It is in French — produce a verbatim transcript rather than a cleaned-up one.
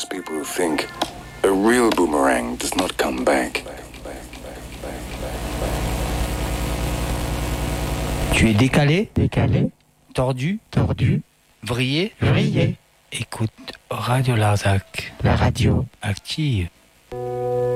those people who think a real boomerang does not come back. Tu es décalé, Décalé, tordu, tordu, vrillé. vrillé. Écoute Radio Larzac, La radio active.